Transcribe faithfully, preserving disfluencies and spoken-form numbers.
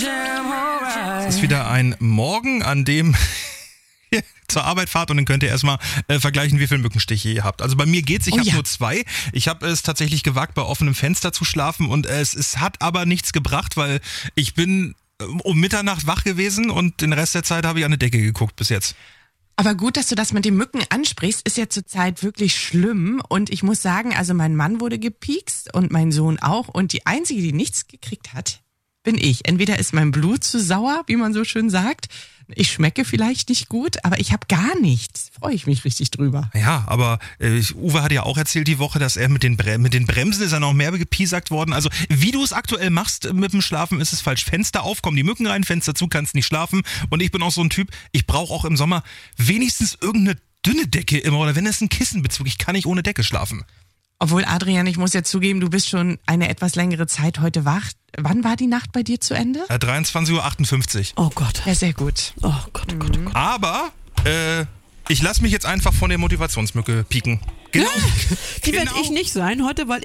Es ist wieder ein Morgen, an dem ihr zur Arbeit fahrt und dann könnt ihr erstmal äh, vergleichen, wie viele Mückenstiche ihr habt. Also bei mir geht's, ich oh, habe ja. nur zwei. Ich habe es tatsächlich gewagt, bei offenem Fenster zu schlafen und es, es hat aber nichts gebracht, weil ich bin um Mitternacht wach gewesen und den Rest der Zeit habe ich an die Decke geguckt bis jetzt. Aber gut, dass du das mit den Mücken ansprichst, ist ja zurzeit wirklich schlimm. Und ich muss sagen, also mein Mann wurde gepiekst und mein Sohn auch. Und die Einzige, die nichts gekriegt hat, bin ich. Entweder ist mein Blut zu sauer, wie man so schön sagt. Ich schmecke vielleicht nicht gut, aber ich habe gar nichts. Freue ich mich richtig drüber. Ja, aber äh, Uwe hat ja auch erzählt die Woche, dass er mit den, Bre- mit den Bremsen ist er noch mehr gepiesackt worden. Also wie du es aktuell machst mit dem Schlafen, ist es falsch. Fenster auf, kommen die Mücken rein, Fenster zu, kannst nicht schlafen. Und ich bin auch so ein Typ, ich brauche auch im Sommer wenigstens irgendeine dünne Decke immer. Oder wenn es ein Kissenbezug, ich kann nicht ohne Decke schlafen. Obwohl, Adrian, ich muss ja zugeben, du bist schon eine etwas längere Zeit heute wach. Wann war die Nacht bei dir zu Ende? Äh, dreiundzwanzig Uhr achtundfünfzig. Oh Gott. Ja, sehr gut. Oh Gott, oh Gott, oh Gott. Aber, äh, ich lasse mich jetzt einfach von der Motivationsmücke pieken. Genau. Die genau. werde ich nicht sein heute, weil